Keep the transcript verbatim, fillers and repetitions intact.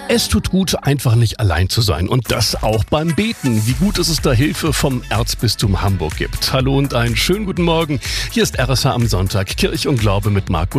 Es tut gut, einfach nicht allein zu sein. Und das auch beim Beten. Wie gut, dass es da Hilfe vom Erzbistum Hamburg gibt. Hallo und einen schönen guten Morgen. Hier ist R S H am Sonntag. Kirche und Glaube mit Marco